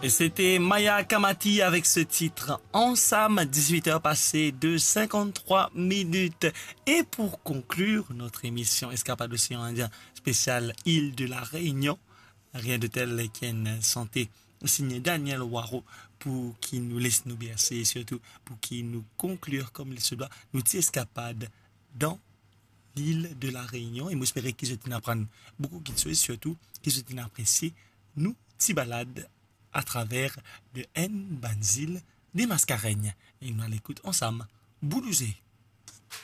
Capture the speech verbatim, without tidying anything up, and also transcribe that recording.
Et c'était Maya Kamati avec ce titre Ensemble, dix-huit heures passées de cinquante-trois minutes. Et pour conclure notre émission Escapade d'océan Indien spéciale île de la Réunion, rien de tel qu'une santé signé Daniel Waro pour qu'il nous laisse nous bercer et surtout pour qu'il nous conclure comme il se doit nous petite escapade dans l'île de la Réunion. Et j'espère qu'ils ont apprendre beaucoup de choses, surtout qu'ils ont apprécié nous petits balades à travers le N Banzil des Mascareignes. Et nous allons écouter ensemble Boulouzé.